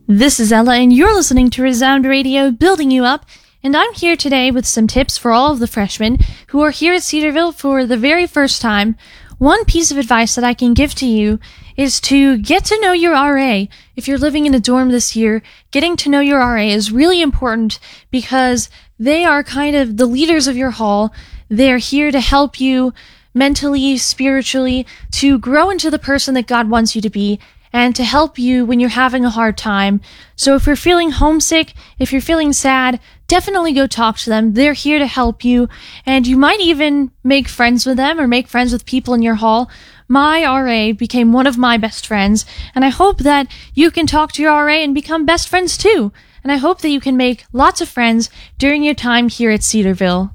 This is Ella, and you're listening to Resound Radio, building you up, and I'm here today with some tips for all of the freshmen who are here at Cedarville for the very first time. One piece of advice that I can give to you is to get to know your RA. If you're living in a dorm this year, getting to know your RA is really important because they are kind of the leaders of your hall. They're here to help you mentally, spiritually, to grow into the person that God wants you to be, and to help you when you're having a hard time. So if you're feeling homesick, if you're feeling sad, definitely go talk to them. They're here to help you, and you might even make friends with them or make friends with people in your hall. My RA became one of my best friends, and I hope that you can talk to your RA and become best friends too. And I hope that you can make lots of friends during your time here at Cedarville.